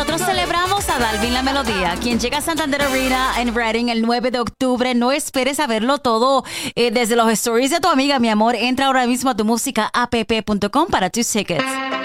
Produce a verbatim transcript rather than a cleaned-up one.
nosotros celebramos a Dalvin La Melodía, quien llega a Santander Arena en Reading el nueve de octubre. No esperes a verlo todo eh, desde los stories de tu amiga, mi amor. Entra ahora mismo a tu música app punto com para tus tickets.